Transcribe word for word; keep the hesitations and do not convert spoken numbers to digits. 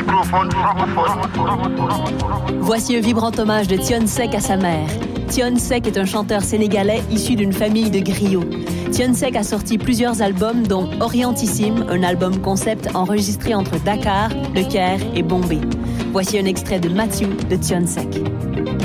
Voici un vibrant hommage de Thione Seck à sa mère. Thione Seck est un chanteur sénégalais issu d'une famille de griots. Thione Seck a sorti plusieurs albums, dont Orientissime, un album concept enregistré entre Dakar, Le Caire et Bombay. Voici un extrait de Matthew de Thione Seck.